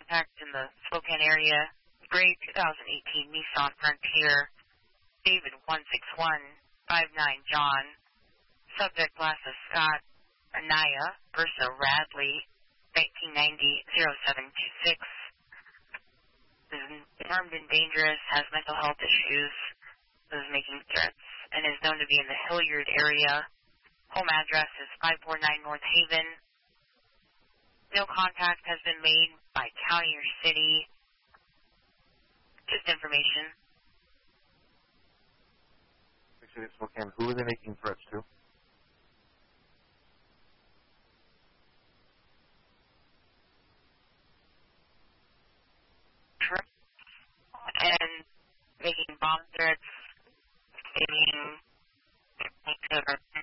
contact in the Spokane area. Gray 2018 Nissan Frontier. David 16159 John. Subject Lassa Scott. Anaya Versa Radley. 1990-0726. Is armed and dangerous, has mental health issues, is making threats, and is known to be in the Hilliard area. Home address is 549 North Haven. No contact has been made by county or city. Just information. City of Spokane, who are they making threats to? And making bomb threats, stating